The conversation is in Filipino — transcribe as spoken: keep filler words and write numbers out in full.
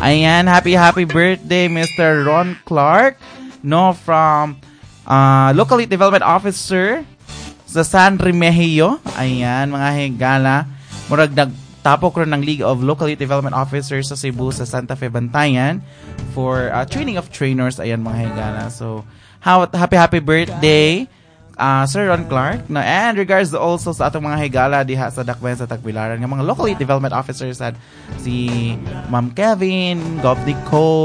Ayan, happy, happy birthday, Mister Ron Clark. No, from uh, Locality Development Officer sa San Remigio. Ayan, mga higala. Murag nagtapok rin ng League of Locality Development Officers sa Cebu sa Santa Fe Bantayan for uh, training of trainers. Ayan, mga higala. So, how, happy, happy birthday, Uh, Sir Ron Clark, no, and regards also sa atong mga higala diha sa Dakbayan sa Tagbilaran, ng mga locally development officers at si Ma'am Kevin, Gov Dico,